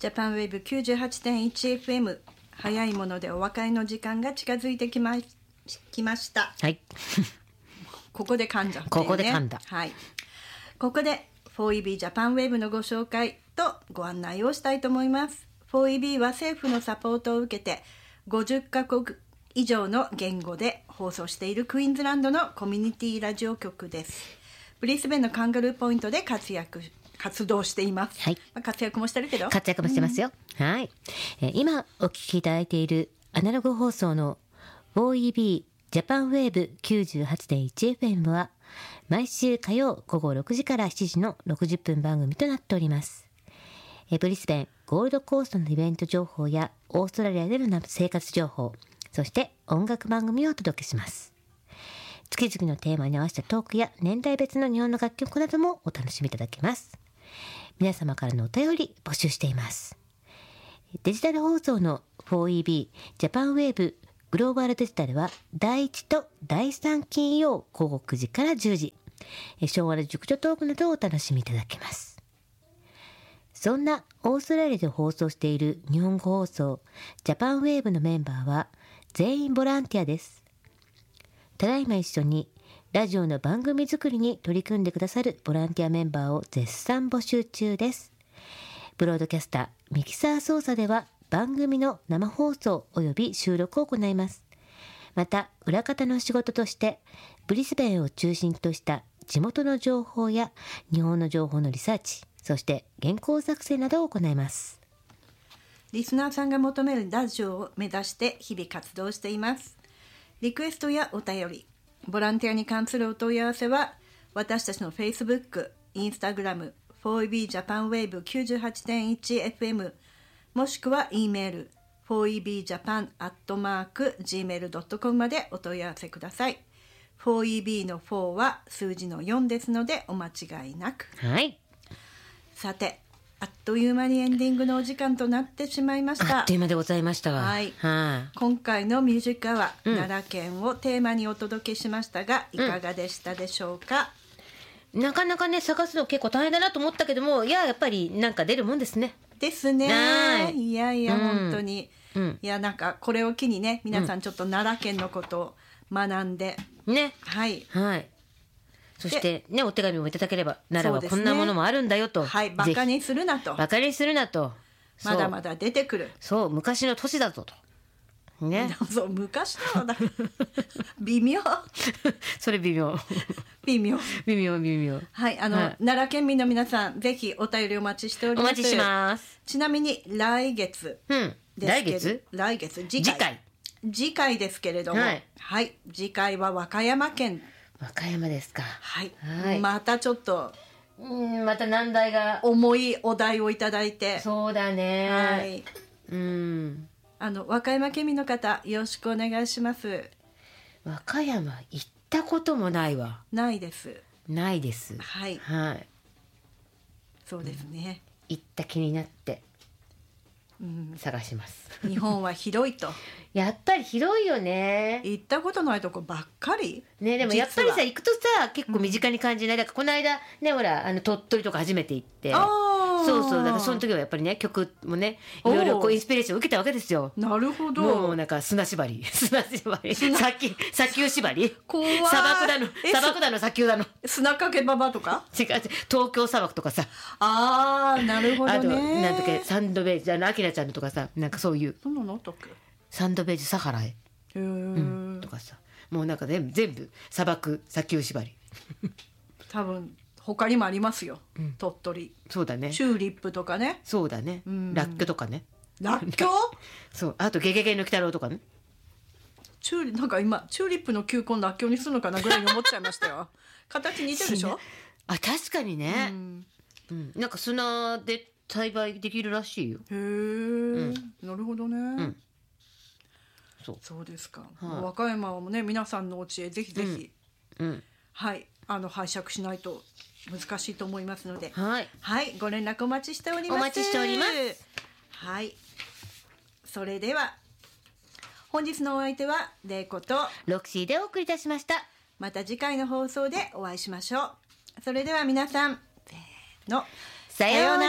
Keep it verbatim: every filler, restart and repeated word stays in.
ジャパンウェーブ きゅうじゅうはちてんいちエフエム、 早いものでお別れの時間が近づいてきまきました。 はいここで噛んじゃって、ね、 ここで噛んだ、 はい、ここで フォーイービー ジャパンウェーブのご紹介とご案内をしたいと思います。 フォーイービー は政府のサポートを受けてごじゅっかこく以上の言語で放送しているクイーンズランドのコミュニティラジオ局です。ブリスベンのカンガルーポイントで活躍活動しています、 はい、 まあ、活躍もしてるけど活躍もしてますよ、うん、はい、えー、今お聞きいただいているアナログ放送の フォーイービー ジャパンウェーブ きゅうじゅうはちてんいちエフエム は毎週火曜午後ろくじからしちじのろくじゅっぷん番組となっております。えー、ブリスベンゴールドコーストのイベント情報やオーストラリアでの生活情報、そして音楽番組をお届けします。月々のテーマに合わせたトークや年代別の日本の楽曲などもお楽しみいただけます。皆様からのお便り募集しています。デジタル放送の フォーイービー ジャパンウェーブグローバルデジタルはだいいちとだいさん金曜午後くじからじゅうじ、昭和の熟女トークなどをお楽しみいただけます。そんなオーストラリアで放送している日本語放送ジャパンウェーブのメンバーは全員ボランティアです。ただいま一緒にラジオの番組作りに取り組んでくださるボランティアメンバーを絶賛募集中です。ブロードキャスター、ミキサー操作では番組の生放送及び収録を行います。また裏方の仕事としてブリスベンを中心とした地元の情報や日本の情報のリサーチ、そして原稿作成などを行います。 リスナーさんが求めるラジオを目指して日々活動しています。リクエストやお便り、ボランティアに関するお問い合わせは私たちの Facebook、Instagram、フォーイービー ジャパンウェーブ きゅうじゅうはちてんいちエフエム もしくは E メール フォーイービージャパンアットマークジーメールドットコム までお問い合わせください。フォーイービー のフォーは数字のよんですのでお間違いなく。 はい。 さて、あっという間にエンディングのお時間となってしまいました。 あっという間でございましたわ。 はい、 はあ、 今回のミュージックアワー、 うん、 奈良県をテーマにお届けしましたがいかがでしたでしょうか。 うん、なかなかね探すの結構大変だなと思ったけども、いややっぱりなんか出るもんですね。 ですね。いやいや、うん、本当に、 うん、 いやなんかこれを機にね皆さんちょっと奈良県のことを学んで、 うん、ね、 はいはい。そしてねお手紙もいただければ、奈良はこんなものもあるんだよと、 ね、はい、バカにするなと、 バカにするなと、 まだまだ出てくる、 そう昔の都市だぞとね、 そう昔のだ微妙それ微妙微妙微妙微妙。 はい、あの、はい、奈良県民の皆さんぜひお便りお待ちしております。 お待ちします。 ちなみに来月ですけど、うん、来月来月次回次回次回ですけれども、はい、はい、次回は和歌山県。 和歌山ですか。 はい、はい、またちょっとうんまた難題が重いお題をいただいて。 そうだね、 はい、 うんあの和歌山県民の方よろしくお願いします。 和歌山行ったこともないわ。 ないですないです。 はい、 はい、 そうですね、 うん、行った気になって、 うん、 探します。 日本は広いとやっぱり広いよね。 行ったことないとこばっかりね。でもやっぱりさ行くとさ結構身近に感じない、うん、だからこの間ねほらあの鳥取とか初めて行って、 あそうそうだからその時はやっぱりね曲もねいろいろこうインスピレーションを受けたわけですよ。 なるほど。 もうなんか砂縛り砂縛り砂丘砂丘縛り怖い。 砂漠だの砂漠だの砂丘だの砂かけばばとか違う違う東京砂漠とかさ。 あーなるほどね。 あとなんだっけサンドベージあのアキラちゃんのとかさなんかそういうそんなのあったっけ。 サンドベージサハラへ、 へー、 うん、とかさもうなんか全部全部砂漠砂丘縛り多分他にもありますよ、うん、鳥取。 そうだね。 チューリップとかね。 そうだね、うん、ラッキョとかね。 ラッキョそうあとゲゲゲの鬼太郎とかね。 チューリなんか今チューリップの球根ラッキョにするのかなぐらいに思っちゃいましたよ形似てるでしょ。 あ確かにね、 うんうん、なんか砂で栽培できるらしいよ。 へえ、うん、なるほどね、うん、 そうそうですか、 はい、 和歌山もね皆さんのお家へぜひぜひ、 うんうん、 はいあの拝借しないと難しいと思いますので、 はい、 はい、ご連絡お待ちしております。 お待ちしております。 はい、それでは本日のお相手はレイコとロクシーでお送りいたしました。 また次回の放送でお会いしましょう。それでは皆さんせーの、 さようなら。